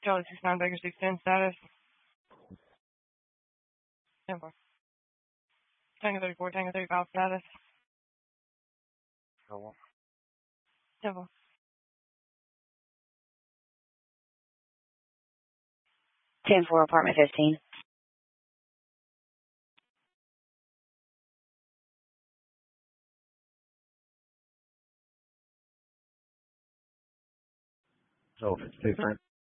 Charlie 69 Baker 610 status. 10-4. Tango 34, Tango 35 status. 10-4. Ten-4, apartment 15. So 52 front.